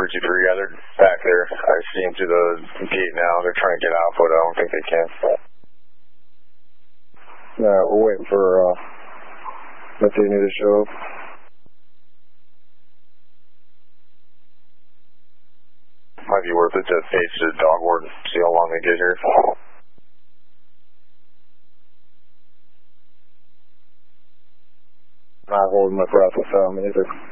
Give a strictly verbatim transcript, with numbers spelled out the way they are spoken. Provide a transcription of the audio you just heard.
three two three, yeah, they're back there. I see them through the gate now. They're trying to get out, but I don't think they can. Alright, we're waiting for uh, Matheny to show up. Might be worth it to face the dog ward and see how long they get here. Not holding my breath with them either.